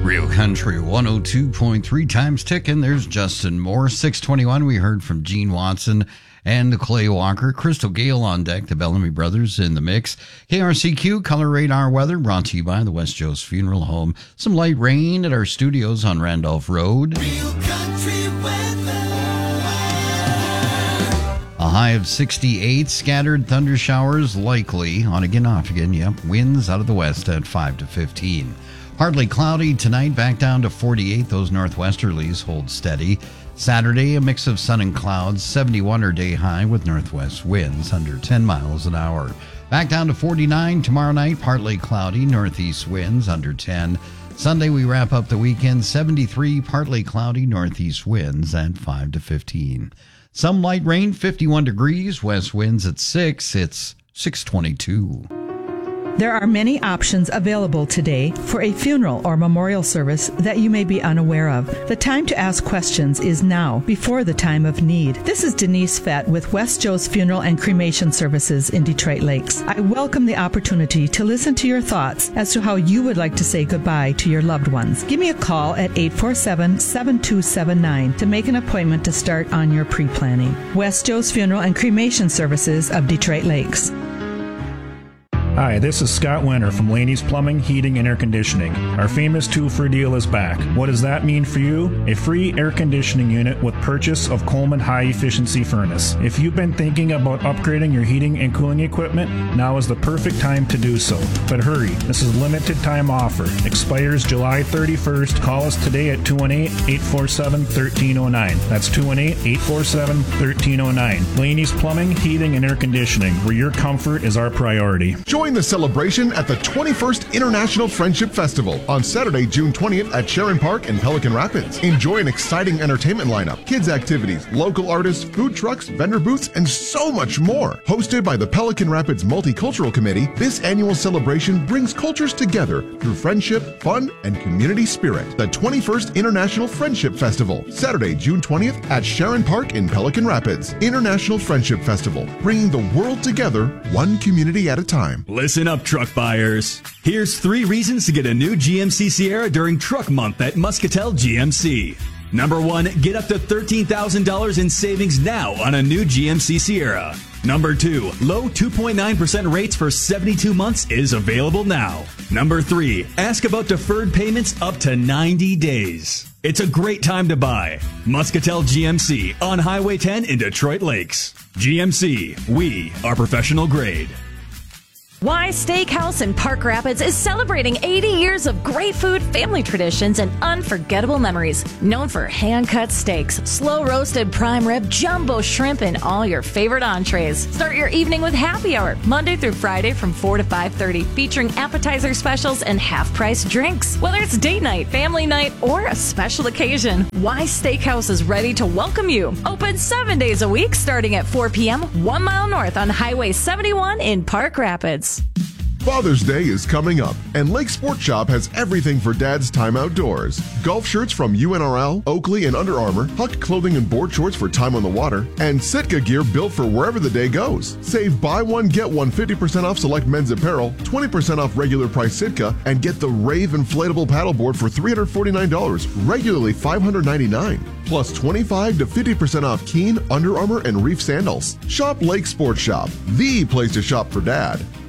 Real Country 102.3 times ticking. There's Justin Moore. 621, we heard from Gene Watson and Clay Walker. Crystal Gale on deck, the Bellamy Brothers in the mix. KRCQ Color Radar Weather brought to you by the West Joe's Funeral Home. Some light rain at our studios on Randolph Road. Real Country Weather. A high of 68, scattered thunder showers likely. On again, off again, yep. Winds out of the west at 5 to 15. Partly cloudy tonight, back down to 48. Those northwesterlies hold steady. Saturday, a mix of sun and clouds, 71 or day high with northwest winds under 10 miles an hour. Back down to 49 tomorrow night, partly cloudy, northeast winds under 10. Sunday, we wrap up the weekend, 73, partly cloudy, northeast winds at 5 to 15. Some light rain, 51 degrees, west winds at 6. It's 622. There are many options available today for a funeral or memorial service that you may be unaware of. The time to ask questions is now, before the time of need. This is Denise Fett with West Joe's Funeral and Cremation Services in Detroit Lakes. I welcome the opportunity to listen to your thoughts as to how you would like to say goodbye to your loved ones. Give me a call at 847-7279 to make an appointment to start on your pre-planning. West Joe's Funeral and Cremation Services of Detroit Lakes. Hi, this is Scott Wenner from Laney's Plumbing, Heating, and Air Conditioning. Our famous 2-for deal is back. What does that mean for you? A free air conditioning unit with purchase of Coleman High Efficiency Furnace. If you've been thinking about upgrading your heating and cooling equipment, now is the perfect time to do so. But hurry, this is a limited time offer. Expires July 31st. Call us today at 218-847-1309. That's 218-847-1309. Laney's Plumbing, Heating, and Air Conditioning, where your comfort is our priority. Join the celebration at the 21st International Friendship Festival on Saturday, June 20th at Sharon Park in Pelican Rapids. Enjoy an exciting entertainment lineup, kids activities, local artists, food trucks, vendor booths, and so much more. Hosted by the Pelican Rapids Multicultural Committee, this annual celebration brings cultures together through friendship, fun, and community spirit. The 21st International Friendship Festival, Saturday, June 20th at Sharon Park in Pelican Rapids. International Friendship Festival, bringing the world together, one community at a time. Listen up, truck buyers. Here's 3 reasons to get a new GMC Sierra during Truck Month at Muscatel GMC. Number 1, get up to $13,000 in savings now on a new GMC Sierra. Number 2, low 2.9% rates for 72 months is available now. Number 3, ask about deferred payments up to 90 days. It's a great time to buy. Muscatel GMC on Highway 10 in Detroit Lakes. GMC, we are professional grade. Why Steakhouse in Park Rapids is celebrating 80 years of great food, family traditions, and unforgettable memories. Known for hand-cut steaks, slow-roasted prime rib, jumbo shrimp, and all your favorite entrees. Start your evening with happy hour, Monday through Friday from 4 to 5:30, featuring appetizer specials and half-price drinks. Whether it's date night, family night, or a special occasion, Why Steakhouse is ready to welcome you. Open 7 days a week, starting at 4 p.m., 1 mile north on Highway 71 in Park Rapids. Father's Day is coming up, and Lake Sport Shop has everything for Dad's time outdoors. Golf shirts from UNRL, Oakley, and Under Armour, Huck clothing and board shorts for time on the water, and Sitka gear built for wherever the day goes. Save buy one, get one 50% off select men's apparel, 20% off regular price Sitka, and get the Rave inflatable paddleboard for $349, regularly $599. Plus 25 to 50% off Keen, Under Armour, and Reef sandals. Shop Lake Sport Shop, the place to shop for Dad.